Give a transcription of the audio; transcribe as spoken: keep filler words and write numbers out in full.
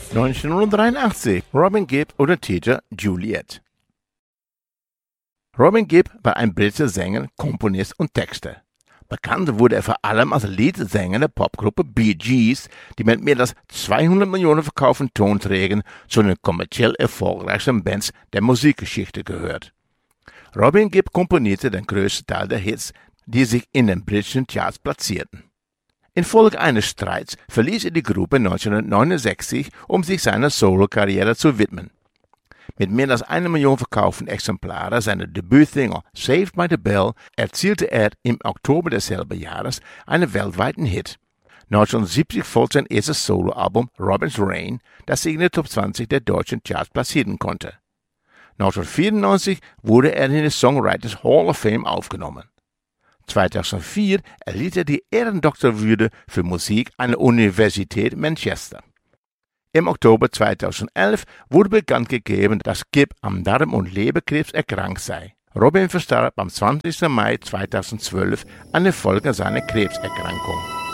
neunzehnhundertdreiundachtzig, Robin Gibb oder Titel Juliet. Robin Gibb war ein britischer Sänger, Komponist und Texter. Bekannt wurde er vor allem als Leadsänger der Popgruppe Bee Gees, die mit mehr als zweihundert Millionen verkauften Tonträgern zu den kommerziell erfolgreichsten Bands der Musikgeschichte gehört. Robin Gibb komponierte den größten Teil der Hits, die sich in den britischen Charts platzierten. Infolge eines Streits verließ er die Gruppe neunzehnhundertneunundsechzig, um sich seiner Solo-Karriere zu widmen. Mit mehr als einer Million verkauften Exemplare seiner Debütsingle Saved by the Bell erzielte er im Oktober desselben Jahres einen weltweiten Hit. neunzehnhundertsiebzig folgte sein erstes Soloalbum Robin's Reign, das sich in der Top zwanzig der deutschen Charts platzieren konnte. neunzehnhundertvierundneunzig wurde er in die Songwriters Hall of Fame aufgenommen. zweitausendvier erhielt er die Ehrendoktorwürde für Musik an der Universität Manchester. Im Oktober zweitausendelf wurde bekannt gegeben, dass Gibb am Darm- und Leberkrebs erkrankt sei. Robin verstarb am zwanzigsten Mai zweitausendzwölf an den Folgen seiner Krebserkrankung.